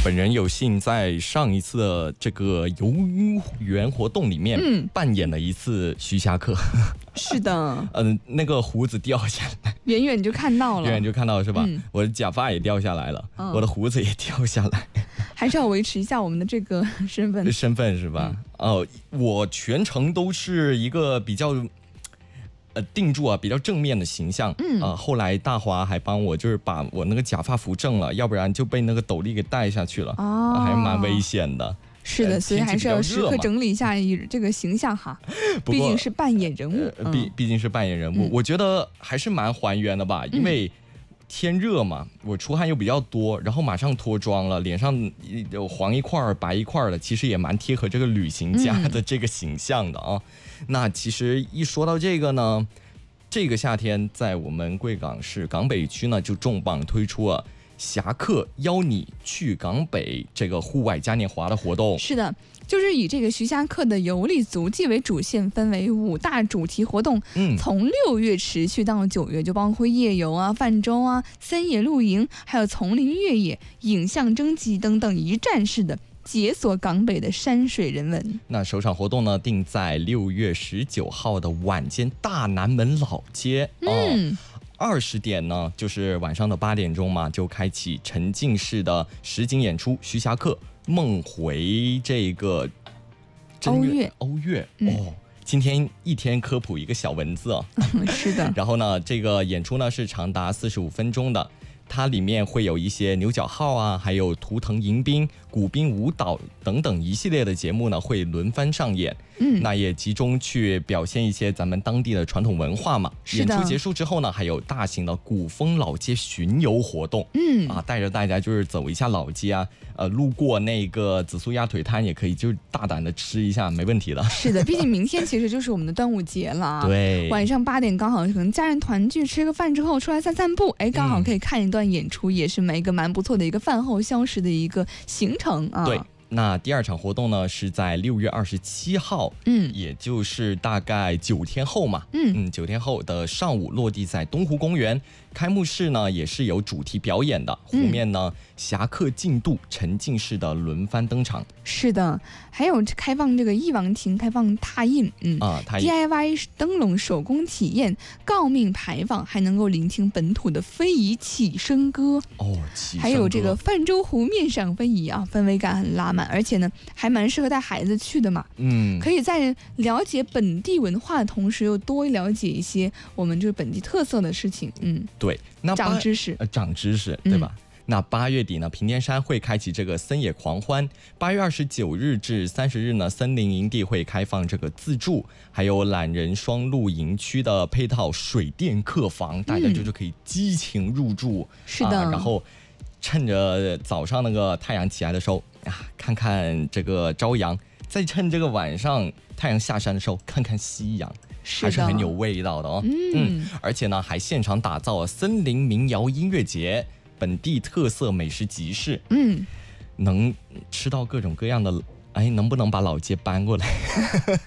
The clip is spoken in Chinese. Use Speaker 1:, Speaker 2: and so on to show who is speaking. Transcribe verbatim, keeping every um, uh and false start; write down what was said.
Speaker 1: 本人有幸在上一次的这个游园活动里面扮演了一次徐霞客。
Speaker 2: 是的，
Speaker 1: 嗯、呃，那个胡子掉下来，
Speaker 2: 远远就看到了，
Speaker 1: 远远就看到了是吧？
Speaker 2: 嗯、
Speaker 1: 我的假发也掉下来了，嗯、我的胡子也掉下来，
Speaker 2: 还是要维持一下我们的这个身份。
Speaker 1: 身份是吧？哦、嗯呃，我全程都是一个比较。呃，定住啊，比较正面的形象。嗯啊、呃，后来大华还帮我，就是把我那个假发扶正了，要不然就被那个斗笠给带下去了，哦，呃、还蛮危险的。
Speaker 2: 是的，呃、所以还是要时刻整理一下这个形象哈。毕竟是扮演人物，
Speaker 1: 呃、毕毕竟是扮演人物，嗯、我觉得还是蛮还原的吧，因为。天热嘛，我出汗又比较多，然后马上脱妆了，脸上有黄一块白一块的，其实也蛮贴合这个旅行家的这个形象的啊。嗯、那其实一说到这个呢，这个夏天在我们贵港市港北区呢就重磅推出了侠客邀你去港北这个户外嘉年华的活动。
Speaker 2: 是的。就是以这个徐霞客的游历足迹为主线，分为五大主题活动，嗯，从六月持续到九月，就包括夜游啊、泛舟啊、森野露营，还有丛林越野、影像征集等等一站式的解锁港北的山水人文。
Speaker 1: 那首场活动呢，定在六月十九号的晚间大南门老街，嗯。哦二十点呢，就是晚上的八点钟嘛，就开启沉浸式的实景演出。徐霞客梦回这个
Speaker 2: 欧月
Speaker 1: 欧月、嗯、哦，今天一天科普一个小文字哦。
Speaker 2: 是的。
Speaker 1: 然后呢，这个演出呢是长达四十五分钟的。它里面会有一些牛角号啊，还有图腾迎宾、古宾舞蹈等等一系列的节目呢，会轮番上演。嗯，那也集中去表现一些咱们当地的传统文化嘛。演出结束之后呢，还有大型的古风老街巡游活动。嗯，啊，带着大家就是走一下老街啊，呃，路过那个紫苏鸭腿摊也可以，就是大胆的吃一下，没问题的。
Speaker 2: 是的，毕竟明天其实就是我们的端午节了。
Speaker 1: 对，
Speaker 2: 晚上八点刚好可能家人团聚，吃个饭之后出来散散步，哎，刚好可以看一段演出，嗯、也是一个蛮不错的一个饭后消食的一个行程啊。
Speaker 1: 对。那第二场活动呢是在六月二十七号，嗯，也就是大概九天后嘛，嗯嗯，九天后的上午落地在东湖公园。开幕式呢也是有主题表演的，湖面呢、嗯、侠客竞渡沉浸式的轮番登场。
Speaker 2: 是的，还有开放这个一王亭，开放拓印，嗯啊，拓印 D I Y 灯笼手工体验，诰命牌坊，还能够聆听本土的非遗起声歌
Speaker 1: 哦，起声歌
Speaker 2: 还有这个泛舟湖面赏非遗啊，氛围感很拉满，而且呢还蛮适合带孩子去的嘛，嗯，可以在了解本地文化的同时，又多了解一些我们就是本地特色的事情，嗯。
Speaker 1: 对，那
Speaker 2: 长知识，
Speaker 1: 呃，长知识，对吧？嗯、那八月底呢，平田山会开启这个森野狂欢。八月二十九日至三十日呢，森林营地会开放这个自助，还有懒人双露营区的配套水电客房，大家就是可以激情入住。
Speaker 2: 嗯、是的、
Speaker 1: 啊，然后趁着早上那个太阳起来的时候啊，看看这个朝阳，再趁这个晚上太阳下山的时候，看看夕阳。还是很有味道的哦，嗯, 嗯，而且呢，还现场打造了森林民谣音乐节、本地特色美食集市，嗯，能吃到各种各样的，哎，能不能把老街搬过来？